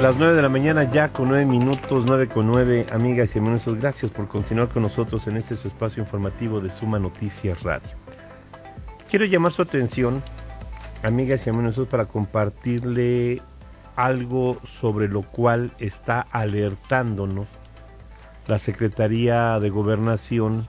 Las 9 de la mañana ya con 9 minutos, 9 con 9, amigas y amigos, gracias por continuar con nosotros en este su espacio informativo de Suma Noticias Radio. Quiero llamar su atención, amigas y amigos, para compartirle algo sobre lo cual está alertándonos la Secretaría de Gobernación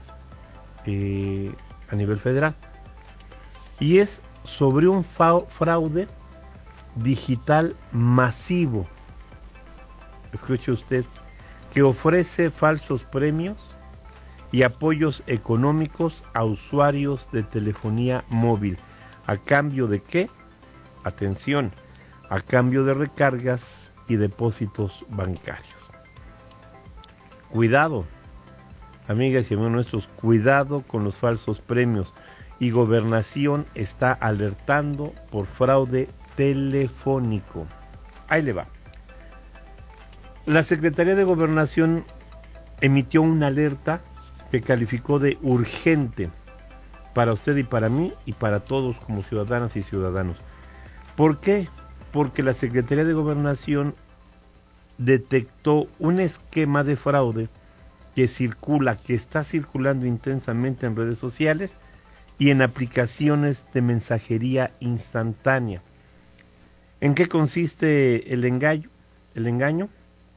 a nivel federal. Y es sobre un fraude digital masivo. Escuche usted, que ofrece falsos premios y apoyos económicos a usuarios de telefonía móvil. ¿A cambio de qué? Atención, a cambio de recargas y depósitos bancarios. Cuidado, amigas y amigos nuestros, cuidado con los falsos premios. Y Gobernación está alertando por fraude telefónico. Ahí le va. La Secretaría de Gobernación emitió una alerta que calificó de urgente para usted y para mí y para todos como ciudadanas y ciudadanos. ¿Por qué? Porque la Secretaría de Gobernación detectó un esquema de fraude que está circulando intensamente en redes sociales y en aplicaciones de mensajería instantánea. ¿En qué consiste el engaño? El engaño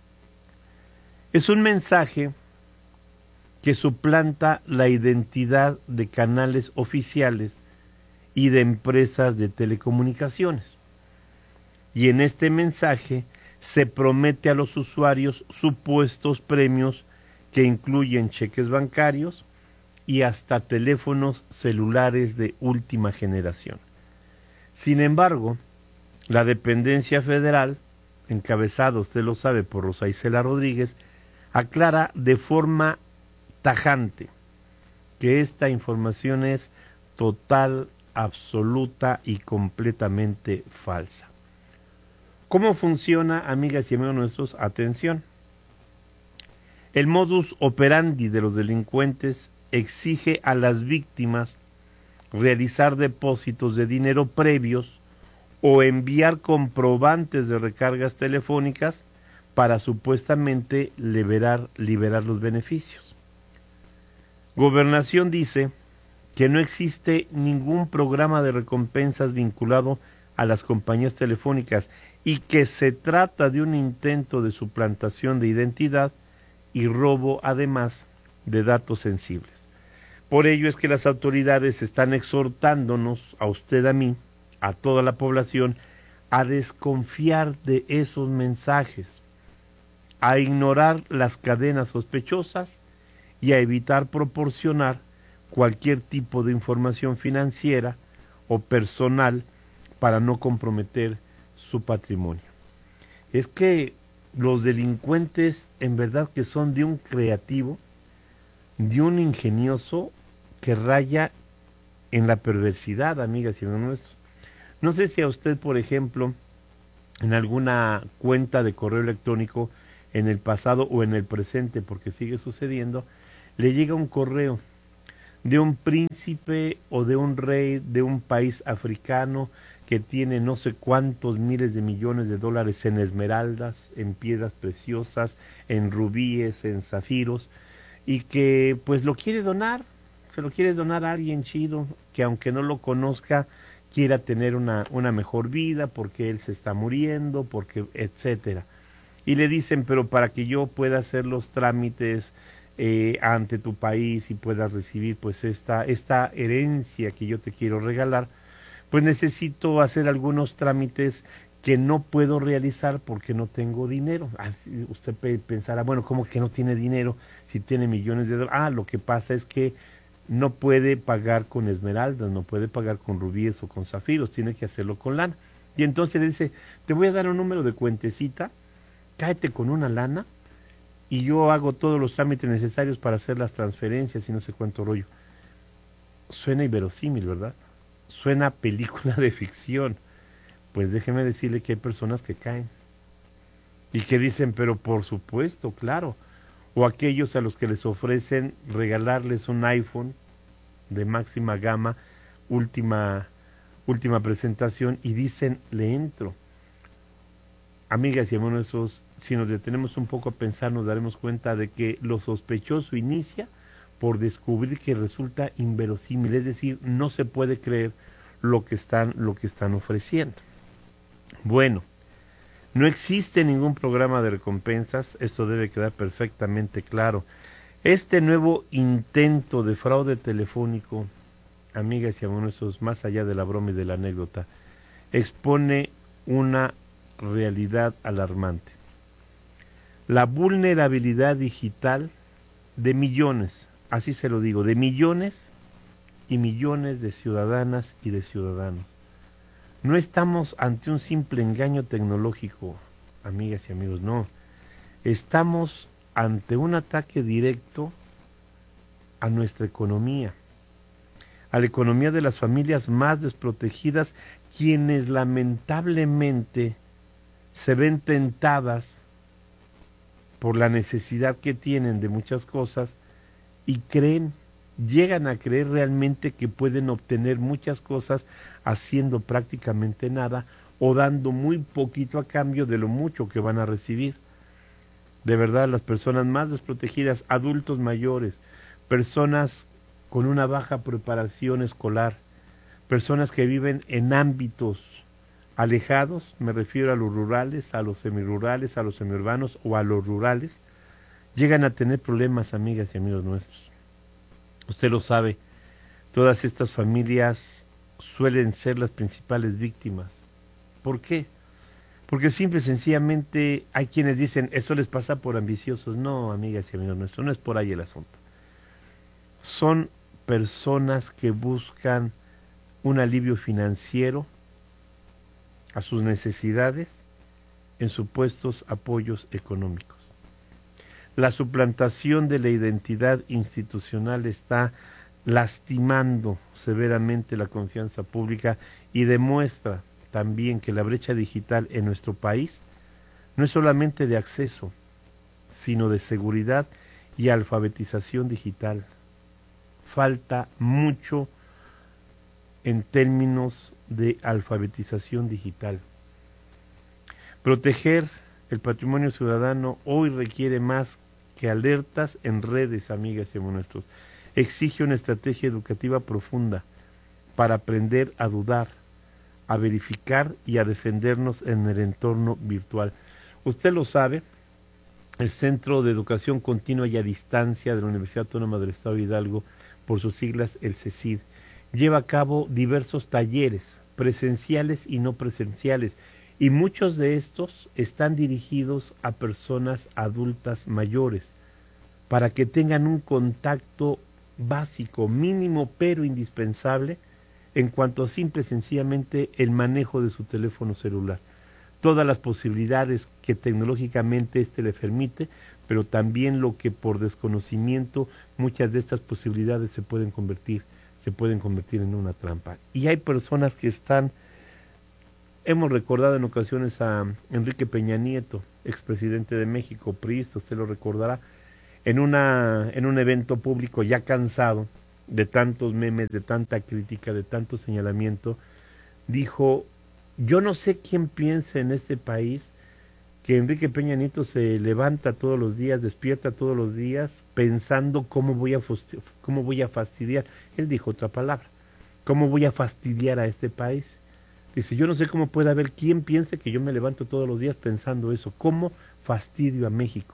es un mensaje que suplanta la identidad de canales oficiales y de empresas de telecomunicaciones. Y en este mensaje se promete a los usuarios supuestos premios que incluyen cheques bancarios y hasta teléfonos celulares de última generación. Sin embargo, la dependencia federal, encabezada, usted lo sabe, por Rosa Isela Rodríguez, aclara de forma tajante que esta información es total, absoluta y completamente falsa. ¿Cómo funciona, amigas y amigos nuestros? Atención. El modus operandi de los delincuentes exige a las víctimas realizar depósitos de dinero previos o enviar comprobantes de recargas telefónicas para supuestamente liberar los beneficios. Gobernación dice que no existe ningún programa de recompensas vinculado a las compañías telefónicas y que se trata de un intento de suplantación de identidad y robo además de datos sensibles. Por ello es que las autoridades están exhortándonos, a usted, a mí, a toda la población, a desconfiar de esos mensajes, a ignorar las cadenas sospechosas y a evitar proporcionar cualquier tipo de información financiera o personal para no comprometer su patrimonio. Es que los delincuentes en verdad que son de un creativo, de un ingenioso que raya en la perversidad, amigas y amigos nuestros. No sé si a usted, por ejemplo, en alguna cuenta de correo electrónico en el pasado o en el presente, porque sigue sucediendo, le llega un correo de un príncipe o de un rey de un país africano que tiene no sé cuántos miles de millones de dólares en esmeraldas, en piedras preciosas, en rubíes, en zafiros, y que pues lo quiere donar, se lo quiere donar a alguien chido, que aunque no lo conozca, quiera tener una mejor vida, porque él se está muriendo, porque etcétera. Y le dicen, pero para que yo pueda hacer los trámites ante tu país y puedas recibir pues esta herencia que yo te quiero regalar, pues necesito hacer algunos trámites que no puedo realizar porque no tengo dinero. Usted pensará, bueno, ¿cómo que no tiene dinero si tiene millones de dólares? Lo que pasa es que no puede pagar con esmeraldas, no puede pagar con rubíes o con zafiros, tiene que hacerlo con lana. Y entonces le dice, te voy a dar un número de cuentecita, cáete con una lana y yo hago todos los trámites necesarios para hacer las transferencias y no sé cuánto rollo. Suena inverosímil, ¿verdad? Suena película de ficción. Pues déjeme decirle que hay personas que caen y que dicen, pero por supuesto, claro. O aquellos a los que les ofrecen regalarles un iPhone de máxima gama, última presentación, y dicen, le entro. amigas y amigos nuestros, si nos detenemos un poco a pensar, nos daremos cuenta de que lo sospechoso inicia por descubrir que resulta inverosímil, es decir, no se puede creer lo que están ofreciendo. Bueno, no existe ningún programa de recompensas, esto debe quedar perfectamente claro. Este nuevo intento de fraude telefónico, amigas y amigos nuestros, más allá de la broma y de la anécdota, expone una realidad alarmante. La vulnerabilidad digital de millones, así se lo digo, de millones y millones de ciudadanas y de ciudadanos. No estamos ante un simple engaño tecnológico, amigas y amigos, no. Estamos ante un ataque directo a nuestra economía, a la economía de las familias más desprotegidas, quienes lamentablemente se ven tentadas por la necesidad que tienen de muchas cosas y llegan a creer realmente que pueden obtener muchas cosas haciendo prácticamente nada o dando muy poquito a cambio de lo mucho que van a recibir. De verdad, las personas más desprotegidas, adultos mayores, personas con una baja preparación escolar, personas que viven en ámbitos alejados, me refiero a los rurales, a los semirurales, a los semiurbanos o a los rurales, llegan a tener problemas, amigas y amigos nuestros. Usted lo sabe, todas estas familias suelen ser las principales víctimas. ¿Por qué? Porque simple y sencillamente hay quienes dicen, eso les pasa por ambiciosos. No, amigas y amigos nuestros, no es por ahí el asunto. Son personas que buscan un alivio financiero a sus necesidades en supuestos apoyos económicos. La suplantación de la identidad institucional está lastimando severamente la confianza pública y demuestra también que la brecha digital en nuestro país no es solamente de acceso, sino de seguridad y alfabetización digital. Falta mucho en términos de alfabetización digital. Proteger el patrimonio ciudadano hoy requiere más que alertas en redes, amigas y amigos nuestros. Exige una estrategia educativa profunda para aprender a dudar, a verificar y a defendernos en el entorno virtual. Usted lo sabe, el Centro de Educación Continua y a Distancia de la Universidad Autónoma del Estado de Hidalgo, por sus siglas el CECID, lleva a cabo diversos talleres presenciales y no presenciales, y muchos de estos están dirigidos a personas adultas mayores, para que tengan un contacto básico, mínimo, pero indispensable, en cuanto a simple y sencillamente el manejo de su teléfono celular. Todas las posibilidades que tecnológicamente le permite, pero también lo que por desconocimiento muchas de estas posibilidades se pueden convertir en una trampa. Y hay personas que hemos recordado en ocasiones a Enrique Peña Nieto, expresidente de México, priista, usted lo recordará, en un evento público ya cansado de tantos memes, de tanta crítica, de tanto señalamiento, dijo, yo no sé quién piensa en este país que Enrique Peña Nieto se levanta todos los días, despierta todos los días, pensando cómo voy a fastidiar. Él dijo otra palabra, ¿cómo voy a fastidiar a este país? Dice, yo no sé cómo puede haber quien piense que yo me levanto todos los días pensando eso, ¿cómo fastidio a México?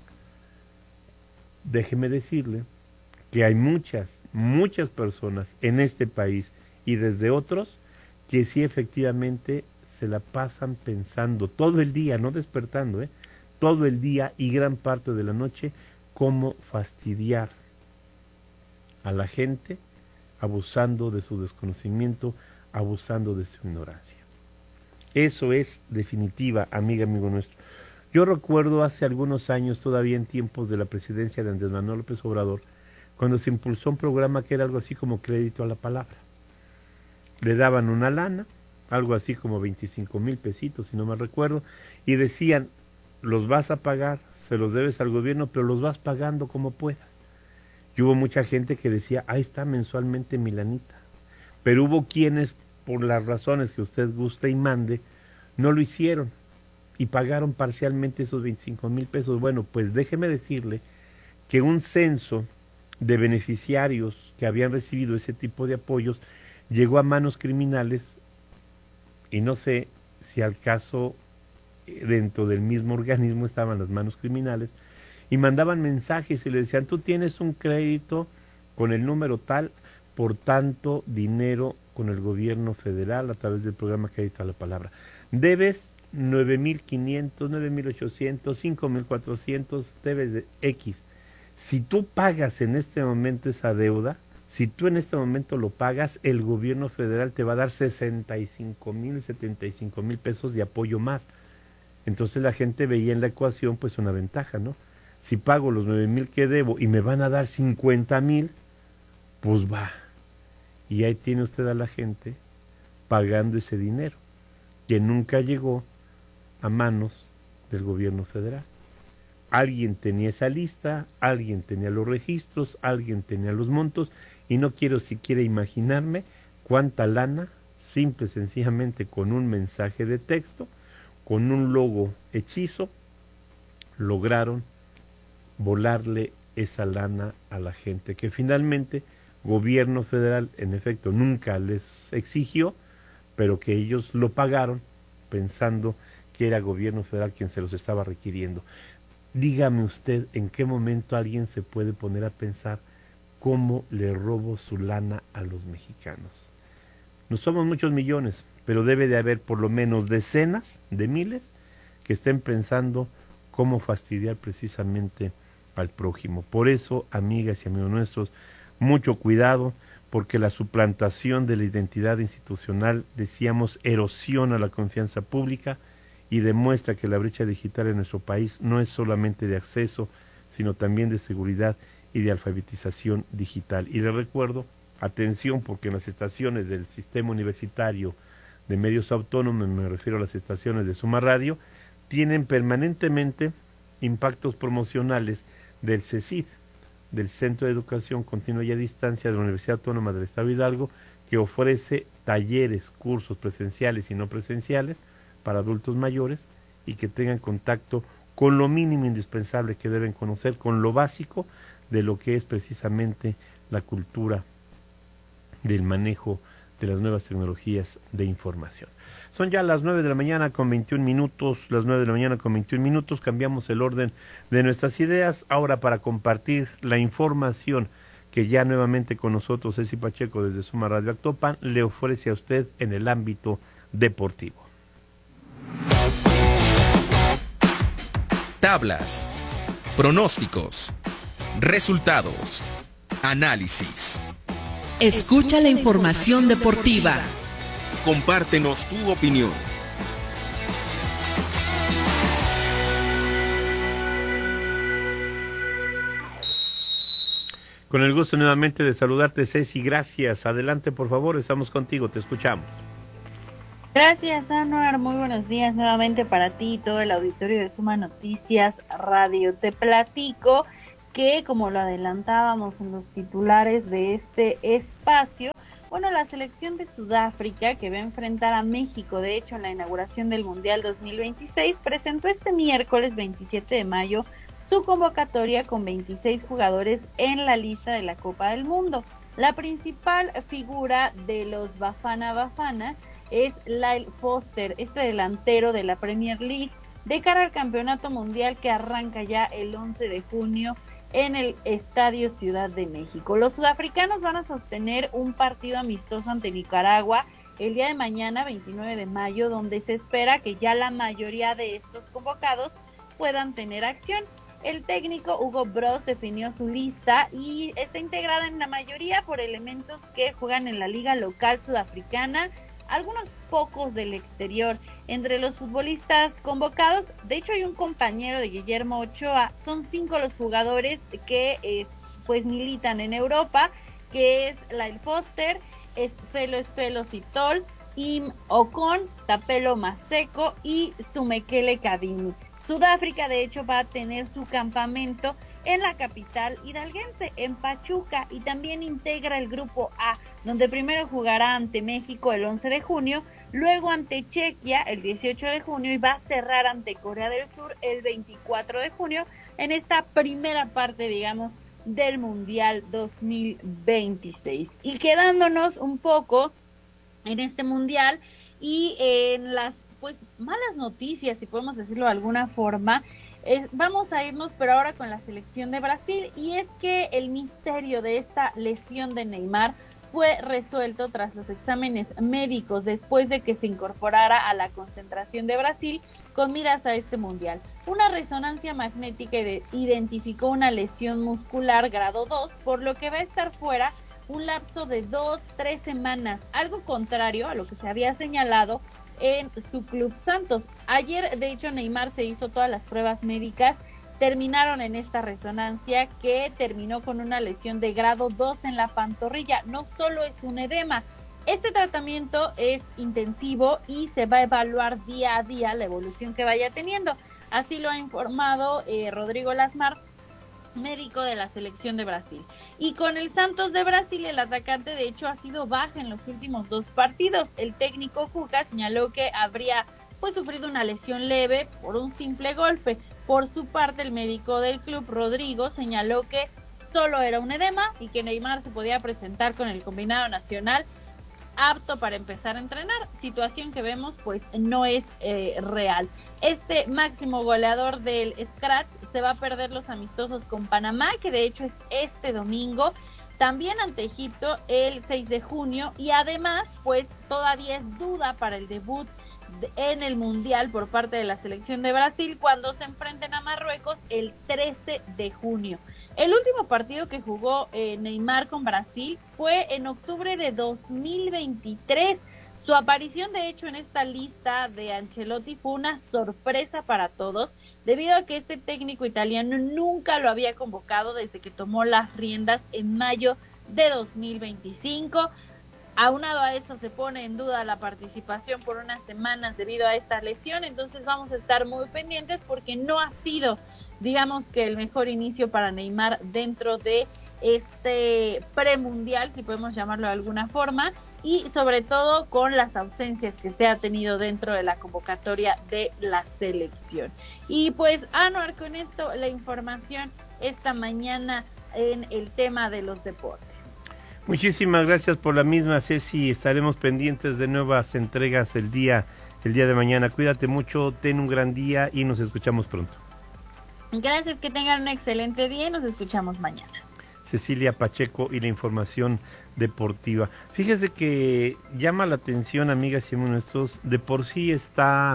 Déjeme decirle que hay muchas personas en este país y desde otros que sí efectivamente se la pasan pensando todo el día, no despertando, todo el día y gran parte de la noche, cómo fastidiar a la gente, abusando de su desconocimiento, abusando de su ignorancia. Eso es definitiva, amigo nuestro. Yo recuerdo hace algunos años, todavía en tiempos de la presidencia de Andrés Manuel López Obrador, cuando se impulsó un programa que era algo así como crédito a la palabra. Le daban una lana, algo así como 25,000 pesitos, si no me recuerdo, y decían, los vas a pagar, se los debes al gobierno, pero los vas pagando como puedas. Y hubo mucha gente que decía, ahí está mensualmente mi lanita. Pero hubo quienes, por las razones que usted guste y mande, no lo hicieron. y pagaron parcialmente esos 25,000 pesos. Bueno, pues déjeme decirle que un censo de beneficiarios que habían recibido ese tipo de apoyos llegó a manos criminales y no sé si al caso dentro del mismo organismo estaban las manos criminales y mandaban mensajes y le decían, tú tienes un crédito con el número tal por tanto dinero con el gobierno federal a través del programa Crédito a la Palabra. Debes 9,500, 9,800, 5,400, debes de X. Si tú pagas en este momento esa deuda, si tú en este momento lo pagas, el gobierno federal te va a dar 65,000, 75,000 pesos de apoyo más. Entonces la gente veía en la ecuación pues una ventaja, ¿no? Si pago los 9,000 que debo y me van a dar 50,000, pues va. Y ahí tiene usted a la gente pagando ese dinero, que nunca llegó a manos del gobierno federal. Alguien tenía esa lista, alguien tenía los registros, alguien tenía los montos, y no quiero siquiera imaginarme cuánta lana, simple y sencillamente con un mensaje de texto, con un logo hechizo, lograron volarle esa lana a la gente, que finalmente gobierno federal en efecto nunca les exigió, pero que ellos lo pagaron pensando que era gobierno federal quien se los estaba requiriendo. Dígame usted en qué momento alguien se puede poner a pensar cómo le robo su lana a los mexicanos. No somos muchos millones, pero debe de haber por lo menos decenas de miles que estén pensando cómo fastidiar precisamente al prójimo. Por eso, amigas y amigos nuestros, mucho cuidado, porque la suplantación de la identidad institucional, decíamos, erosiona la confianza pública y demuestra que la brecha digital en nuestro país no es solamente de acceso, sino también de seguridad y de alfabetización digital. Y les recuerdo, atención, porque en las estaciones del sistema universitario de medios autónomos, me refiero a las estaciones de Suma Radio, tienen permanentemente impactos promocionales del CECID, del Centro de Educación Continua y a Distancia de la Universidad Autónoma del Estado de Hidalgo, que ofrece talleres, cursos presenciales y no presenciales para adultos mayores y que tengan contacto con lo mínimo indispensable que deben conocer, con lo básico de lo que es precisamente la cultura del manejo de las nuevas tecnologías de información. Son ya las 9 de la mañana con 21 minutos, las 9 de la mañana con 21 minutos, cambiamos el orden de nuestras ideas, ahora para compartir la información que ya nuevamente con nosotros Ceci Pacheco desde Suma Radio Actopan le ofrece a usted en el ámbito deportivo. Tablas, pronósticos, resultados, análisis. Escucha la información deportiva. Compártenos tu opinión. Con el gusto nuevamente de saludarte, Ceci, gracias. Adelante, por favor, estamos contigo, te escuchamos. Gracias, Anuar. Muy buenos días nuevamente para ti y todo el auditorio de Suma Noticias Radio. Te platico que, como lo adelantábamos en los titulares de este espacio, bueno, la selección de Sudáfrica, que va a enfrentar a México, de hecho, en la inauguración del Mundial 2026, presentó este miércoles 27 de mayo su convocatoria con 26 jugadores en la lista de la Copa del Mundo. La principal figura de los Bafana Bafana es Lyle Foster, este delantero de la Premier League, de cara al Campeonato Mundial que arranca ya el 11 de junio en el Estadio Ciudad de México. Los sudafricanos van a sostener un partido amistoso ante Nicaragua el día de mañana, 29 de mayo, donde se espera que ya la mayoría de estos convocados puedan tener acción. El técnico Hugo Broos definió su lista y está integrada en la mayoría por elementos que juegan en la liga local sudafricana, algunos pocos del exterior. Entre los futbolistas convocados, de hecho hay un compañero de Guillermo Ochoa, son 5 los jugadores que pues militan en Europa, que es Lyle Foster, Felo Sitol, Im Ocon, Tapelo Maseko y Sumekele Kadimi. Sudáfrica de hecho va a tener su campamento en la capital hidalguense, en Pachuca, y también integra el grupo A, donde primero jugará ante México el 11 de junio luego ante Chequia el 18 de junio y va a cerrar ante Corea del Sur el 24 de junio en esta primera parte, digamos, del Mundial 2026. Y quedándonos un poco en este Mundial y en las pues malas noticias, si podemos decirlo de alguna forma, vamos a irnos pero ahora con la selección de Brasil, y es que el misterio de esta lesión de Neymar fue resuelto tras los exámenes médicos después de que se incorporara a la concentración de Brasil con miras a este mundial. Una resonancia magnética identificó una lesión muscular grado 2, por lo que va a estar fuera un lapso de 2-3 semanas, algo contrario a lo que se había señalado en su club Santos. Ayer, de hecho, Neymar se hizo todas las pruebas médicas, terminaron en esta resonancia que terminó con una lesión de grado 2 en la pantorrilla. No solo es un edema, este tratamiento es intensivo y se va a evaluar día a día la evolución que vaya teniendo. Así lo ha informado Rodrigo Lasmar, médico de la selección de Brasil. Y con el Santos de Brasil, el atacante de hecho ha sido baja en los últimos 2 partidos. El técnico Cuca señaló que habría pues sufrido una lesión leve por un simple golpe. Por su parte, el médico del club, Rodrigo, señaló que solo era un edema y que Neymar se podía presentar con el combinado nacional apto para empezar a entrenar, situación que vemos pues no es real. Este máximo goleador del Scratch se va a perder los amistosos con Panamá, que de hecho es este domingo, también ante Egipto el 6 de junio, y además pues todavía es duda para el debut en el Mundial por parte de la selección de Brasil cuando se enfrenten a Marruecos el 13 de junio. El último partido que jugó Neymar con Brasil fue en octubre de 2023. Su aparición, de hecho, en esta lista de Ancelotti fue una sorpresa para todos, debido a que este técnico italiano nunca lo había convocado desde que tomó las riendas en mayo de 2025. Aunado a eso, se pone en duda la participación por unas semanas debido a esta lesión, entonces vamos a estar muy pendientes porque no ha sido, digamos, que el mejor inicio para Neymar dentro de este premundial, si podemos llamarlo de alguna forma, y sobre todo con las ausencias que se ha tenido dentro de la convocatoria de la selección. Y pues, Anuar, con esto la información esta mañana en el tema de los deportes. Muchísimas gracias por la misma, Ceci. Estaremos pendientes de nuevas entregas el día de mañana. Cuídate mucho, ten un gran día y nos escuchamos pronto. Gracias, que tengan un excelente día y nos escuchamos mañana. Cecilia Pacheco y la información deportiva. Fíjese que llama la atención, amigas y amigos nuestros, de por sí está,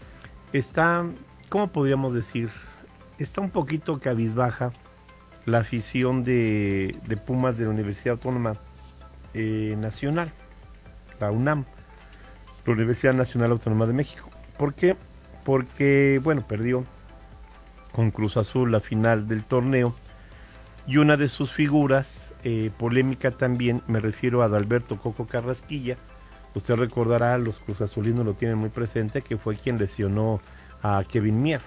¿cómo podríamos decir? Está un poquito cabizbaja la afición de Pumas de la Universidad Autónoma Nacional, la UNAM, la Universidad Nacional Autónoma de México. ¿Por qué? Porque, bueno, perdió con Cruz Azul la final del torneo y una de sus figuras, polémica también, me refiero a Adalberto Coco Carrasquilla. Usted recordará, los Cruz Azulinos lo tienen muy presente, que fue quien lesionó a Kevin Mier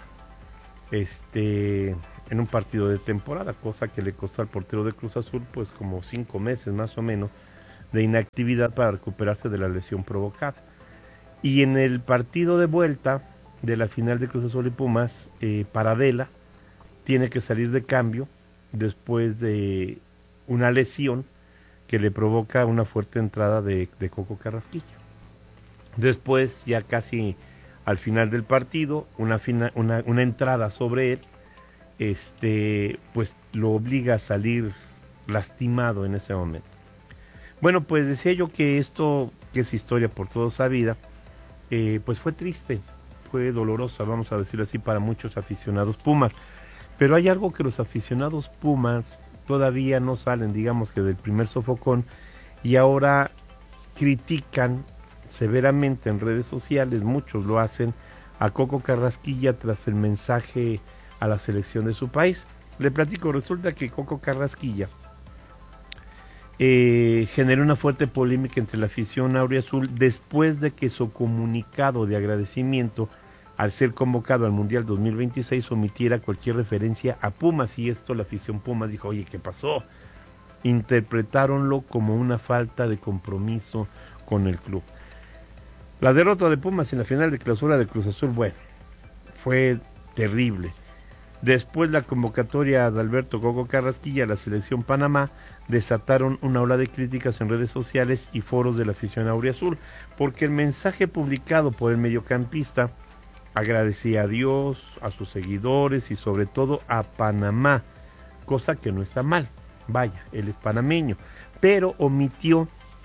en un partido de temporada, cosa que le costó al portero de Cruz Azul pues como 5 meses más o menos de inactividad para recuperarse de la lesión provocada. Y en el partido de vuelta de la final de Cruz Azul y Pumas, Paradela tiene que salir de cambio después de una lesión que le provoca una fuerte entrada de Coco Carrasquilla. Después, ya casi al final del partido, una entrada sobre él, pues lo obliga a salir lastimado en ese momento. Bueno, pues decía yo que esto, que es historia por toda sabida, pues fue triste, fue dolorosa, vamos a decirlo así, para muchos aficionados Pumas. Pero hay algo que los aficionados Pumas todavía no salen, digamos que del primer sofocón, y ahora critican severamente en redes sociales, muchos lo hacen, a Coco Carrasquilla tras el mensaje a la selección de su país. Le platico, resulta que Coco Carrasquilla generó una fuerte polémica entre la afición auriazul después de que su comunicado de agradecimiento al ser convocado al Mundial 2026 omitiera cualquier referencia a Pumas, y esto la afición Pumas dijo, oye, ¿qué pasó? Interpretáronlo como una falta de compromiso con el club. La derrota de Pumas en la final de clausura de Cruz Azul, bueno, fue terrible. Después la convocatoria de Alberto Coco Carrasquilla a la selección Panamá desataron una ola de críticas en redes sociales y foros de la afición auriazul, porque el mensaje publicado por el mediocampista agradecía a Dios, a sus seguidores y sobre todo a Panamá, cosa que no está mal, vaya, él es panameño, pero omitió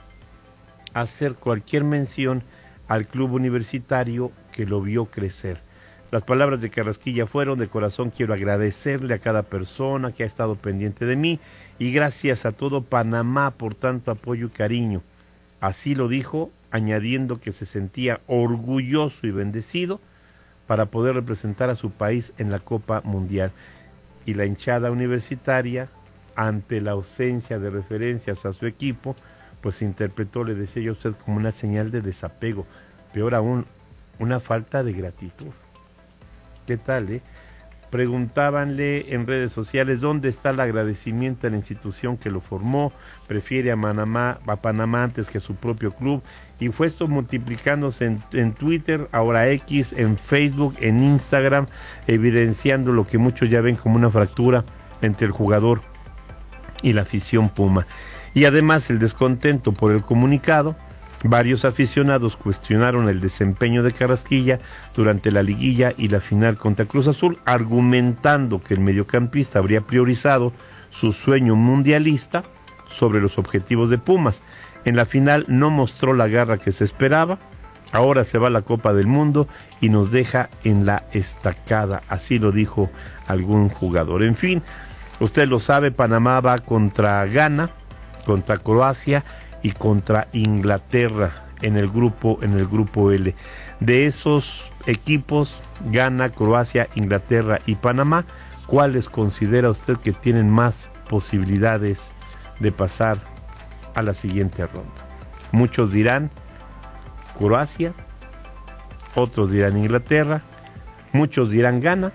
hacer cualquier mención al club universitario que lo vio crecer. Las palabras de Carrasquilla fueron: de corazón quiero agradecerle a cada persona que ha estado pendiente de mí y gracias a todo Panamá por tanto apoyo y cariño. Así lo dijo, añadiendo que se sentía orgulloso y bendecido para poder representar a su país en la Copa Mundial. Y la hinchada universitaria, ante la ausencia de referencias a su equipo, pues interpretó, le decía yo a usted, como una señal de desapego, peor aún, una falta de gratitud. ¿Qué tal, Preguntábanle en redes sociales dónde está el agradecimiento a la institución que lo formó, prefiere a Panamá antes que a su propio club, y fue esto multiplicándose en Twitter, ahora X, en Facebook, en Instagram, evidenciando lo que muchos ya ven como una fractura entre el jugador y la afición Puma. Y además el descontento por el comunicado. Varios aficionados cuestionaron el desempeño de Carrasquilla durante la liguilla y la final contra Cruz Azul, argumentando que el mediocampista habría priorizado su sueño mundialista sobre los objetivos de Pumas. En la final no mostró la garra que se esperaba, ahora se va a la Copa del Mundo y nos deja en la estacada, así lo dijo algún jugador. En fin, usted lo sabe, Panamá va contra Ghana, contra Croacia y contra Inglaterra en el grupo L. De esos equipos, Ghana, Croacia, Inglaterra y Panamá, ¿cuáles considera usted que tienen más posibilidades de pasar a la siguiente ronda? Muchos dirán Croacia, otros dirán Inglaterra, muchos dirán Ghana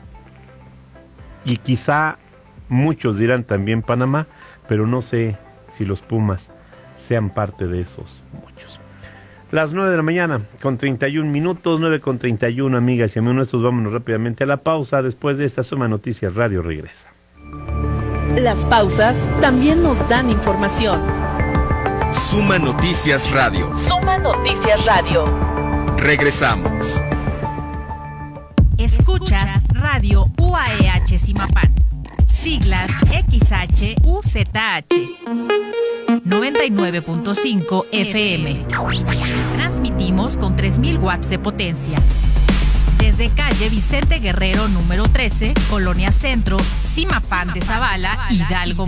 y quizá muchos dirán también Panamá, pero no sé si los Pumas sean parte de esos muchos. Las 9 de la mañana con 31 minutos, 9:31, amigas y amigos nuestros. Vámonos rápidamente a la pausa. Después de esta Suma Noticias Radio regresa. Las pausas también nos dan información. Suma Noticias Radio. Suma Noticias Radio. Regresamos. Escuchas Radio UAEH Zimapán. Siglas XHUZH. 99.5 FM. Transmitimos con 3000 watts de potencia. Desde calle Vicente Guerrero número 13, Colonia Centro, Zimapán de Zavala, Hidalgo.